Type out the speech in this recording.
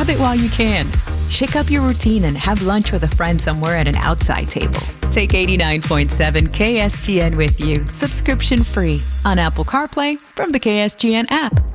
grab it while you can. Shake up your routine and have lunch with a friend somewhere at an outside table. Take 89.7 KSGN with you, subscription free, on Apple CarPlay from the KSGN app.